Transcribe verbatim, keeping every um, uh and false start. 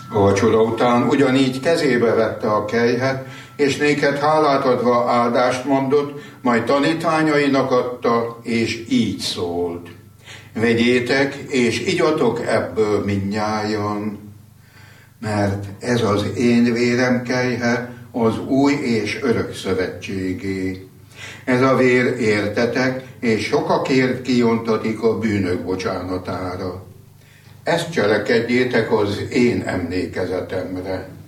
A vacsora után ugyanígy kezébe vette a kelyhet, és néked hálát adva áldást mondott, majd tanítványainak adta, és így szólt: vegyétek, és igyatok ebből mindnyájan, mert ez az én vérem kelyhe, az új és örök szövetségé. Ez a vér értetek, és sokakért kiontatik a bűnök bocsánatára. Ezt cselekedjétek az én emlékezetemre.